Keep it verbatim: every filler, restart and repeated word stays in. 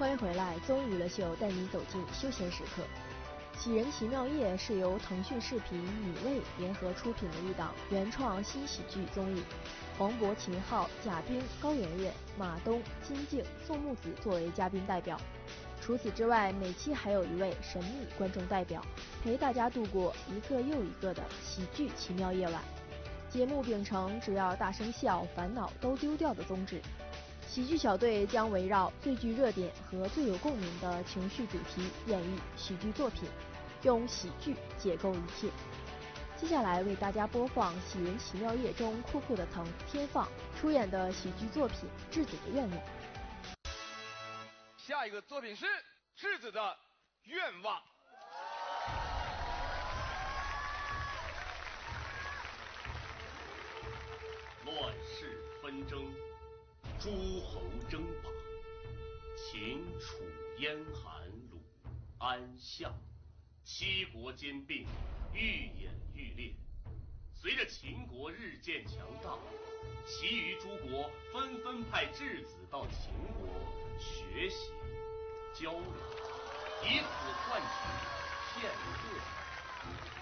欢迎回来，综艺娱乐秀带你走进休闲时刻。《喜人奇妙夜》是由腾讯视频、米未联合出品的一档原创新喜剧综艺，黄渤、秦昊、贾冰、高圆圆、马东、金靖、宋木子作为嘉宾代表。除此之外，每期还有一位神秘观众代表，陪大家度过一个又一个的喜剧奇妙夜晚。节目秉承只要大声笑，烦恼都丢掉的宗旨。喜剧小队将围绕最具热点和最有共鸣的情绪主题演绎喜剧作品，用喜剧解构一切。接下来为大家播放《喜人奇妙夜》中酷酷的藤天放出演的喜剧作品《质子的愿望》。 下一个作品是质子的愿望。 乱世纷争，诸侯争霸，秦楚燕韩鲁安项，七国兼并，愈演愈烈。随着秦国日渐强大，其余诸国纷纷派质子到秦国学习交流，以此换取片刻。